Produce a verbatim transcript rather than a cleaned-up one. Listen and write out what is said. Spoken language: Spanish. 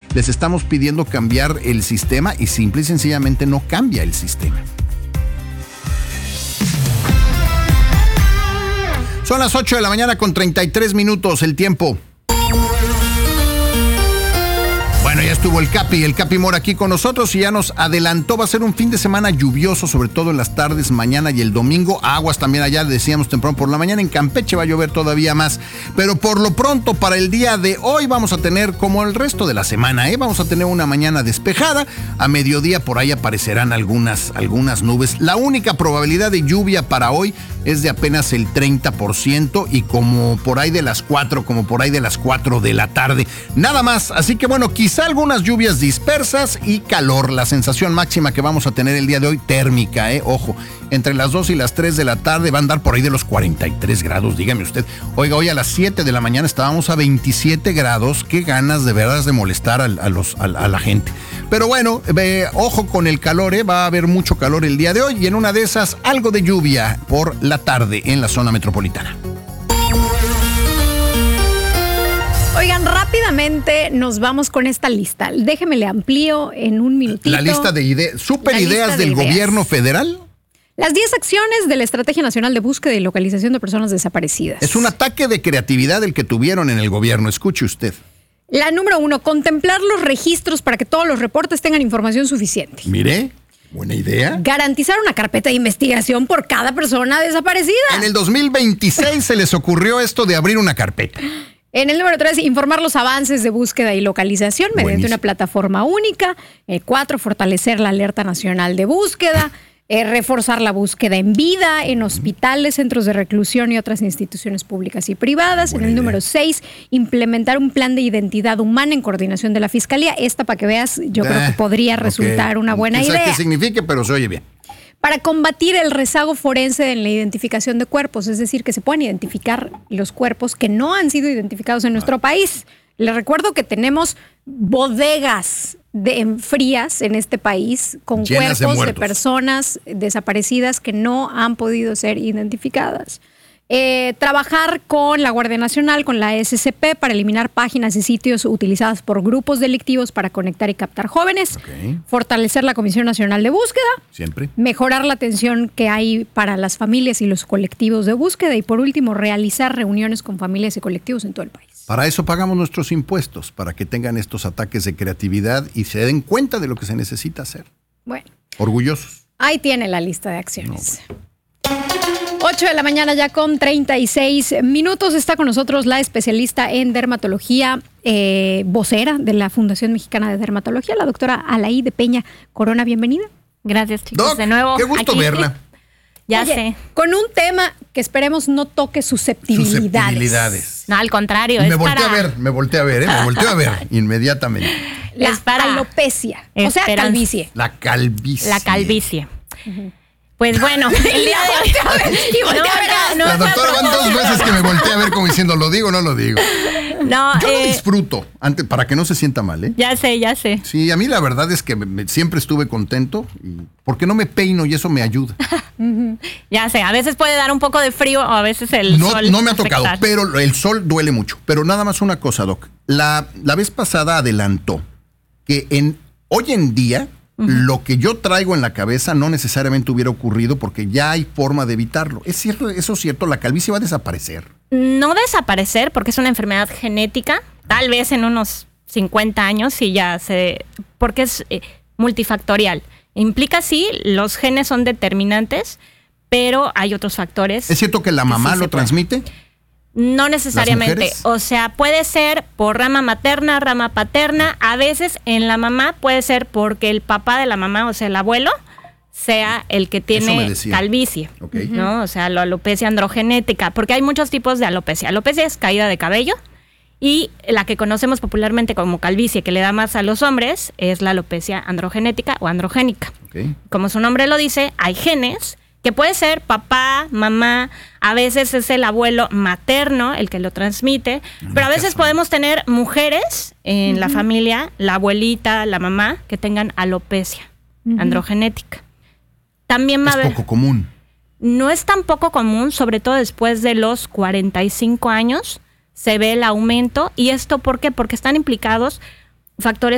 les estamos pidiendo cambiar el sistema y simple y sencillamente no cambia el sistema. Son las ocho de la mañana con treinta y tres minutos el tiempo. Bueno, ya estuvo el Capi, el Capi Mora aquí con nosotros y ya nos adelantó, va a ser un fin de semana lluvioso, sobre todo en las tardes, mañana y el domingo. Aguas también allá, decíamos temprano por la mañana, en Campeche va a llover todavía más. Pero por lo pronto, para el día de hoy vamos a tener, como el resto de la semana, ¿eh? Vamos a tener una mañana despejada. A mediodía por ahí aparecerán algunas, algunas nubes. La única probabilidad de lluvia para hoy es de apenas el treinta por ciento y como por ahí de las cuatro, como por ahí de las cuatro de la tarde. Nada más, así que bueno, quizá algunas lluvias dispersas y calor. La sensación máxima que vamos a tener el día de hoy, térmica, eh, ojo, entre las dos y las tres de la tarde va a andar por ahí de los cuarenta y tres grados, dígame usted. Oiga, hoy a las siete de la mañana estábamos a veintisiete grados, qué ganas de verdad de molestar a, a, los, a, a la gente. Pero bueno, eh, ojo con el calor, eh, va a haber mucho calor el día de hoy y en una de esas algo de lluvia por la tarde en la zona metropolitana. Oigan, rápidamente nos vamos con esta lista. Déjeme le amplío en un minutito. La lista de ideas, super ideas del ideas. Gobierno federal. Las diez acciones de la Estrategia Nacional de Búsqueda y Localización de Personas Desaparecidas. Es un ataque de creatividad el que tuvieron en el gobierno, escuche usted. La número uno, contemplar los registros para que todos los reportes tengan información suficiente. Mire, buena idea. Garantizar una carpeta de investigación por cada persona desaparecida. En el dos mil veintiséis se les ocurrió esto de abrir una carpeta. En el número tres, informar los avances de búsqueda y localización mediante Buenísimo. una plataforma única. El cuatro, fortalecer la alerta nacional de búsqueda. Eh, reforzar la búsqueda en vida, en hospitales, centros de reclusión y otras instituciones públicas y privadas. Buena en el idea. número seis, implementar un plan de identidad humana en coordinación de la Fiscalía. Esta, para que veas, yo Ah, creo que podría ok. resultar una buena ¿Quién sabe idea. qué signifique, pero se oye bien. Para combatir el rezago forense en la identificación de cuerpos, es decir, que se puedan identificar los cuerpos que no han sido identificados en nuestro país. Les recuerdo que tenemos bodegas de, en frías en este país con Llenas de cuerpos de, muertos. personas desaparecidas que no han podido ser identificadas. Eh, trabajar con la Guardia Nacional, con la S C P, para eliminar páginas y sitios utilizadas por grupos delictivos para conectar y captar jóvenes. Ok. Fortalecer la Comisión Nacional de Búsqueda. Siempre. Mejorar la atención que hay para las familias y los colectivos de búsqueda. Y por último, realizar reuniones con familias y colectivos en todo el país. Para eso pagamos nuestros impuestos, para que tengan estos ataques de creatividad y se den cuenta de lo que se necesita hacer. Bueno, Orgullosos. ahí tiene la lista de acciones. ocho de la mañana ya con treinta y seis minutos. Está con nosotros la especialista en dermatología, eh, vocera de la Fundación Mexicana de Dermatología, la doctora Alaí Peña Corona. Bienvenida. Gracias, chicos, Doc, de nuevo. qué gusto aquí. verla. Ya Oye, sé. con un tema que esperemos no toque susceptibilidades. Susceptibilidades. No, al contrario. Y me es volteé para... a ver, me volteé a ver, ¿eh? Me volteé a ver inmediatamente. La Es para alopecia, o sea, esperanza. calvicie. La calvicie. La calvicie. Pues bueno, el día de hoy. Y voltea a ver a- no, La no es a doctora van dos propósito. veces que me volteé a ver como diciendo, ¿lo digo o no lo digo? No, Yo lo eh, disfruto, antes, para que no se sienta mal, ¿eh? ya sé, ya sé. Sí, a mí la verdad es que me- me- siempre estuve contento y porque no me peino y eso me ayuda. Ya sé, a veces puede dar un poco de frío o a veces el No, sol. no me ha tocado, afectar. pero el sol duele mucho. Pero nada más una cosa, Doc. La, la vez pasada adelantó que en, hoy en día uh-huh. lo que yo traigo en la cabeza no necesariamente hubiera ocurrido porque ya hay forma de evitarlo. ¿Es cierto, eso es cierto? ¿La calvicie va a desaparecer? No desaparecer porque es una enfermedad genética. Tal vez en unos cincuenta años sí ya se... Porque es eh, multifactorial. Implica sí, los genes son determinantes, pero hay otros factores. ¿Es cierto que la mamá sí lo se puede. transmite? No necesariamente. mujeres? O sea, puede ser por rama materna, rama paterna. A veces en la mamá puede ser porque el papá de la mamá, o sea, el abuelo, sea el que Eso me tiene decía. calvicie, Ok. ¿no? O sea, la alopecia androgenética, porque hay muchos tipos de alopecia. Alopecia es caída de cabello y la que conocemos popularmente como calvicie, que le da más a los hombres, es la alopecia androgenética o androgénica. Okay. Como su nombre lo dice, hay genes que puede ser papá, mamá, a veces es el abuelo materno el que lo transmite, En pero a mi veces caso. podemos tener mujeres en uh-huh. la familia, la abuelita, la mamá, que tengan alopecia uh-huh. androgenética. También va Es a haber, poco común. no es tan poco común, sobre todo después de los cuarenta y cinco años, se ve el aumento. ¿Y esto por qué? Porque están implicados factores